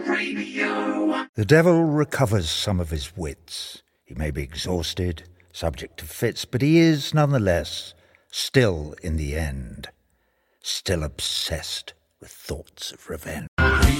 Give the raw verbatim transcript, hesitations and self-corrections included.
The devil recovers some of his wits. He may be exhausted, subject to fits, but he is, nonetheless, still in the end, still obsessed with thoughts of revenge.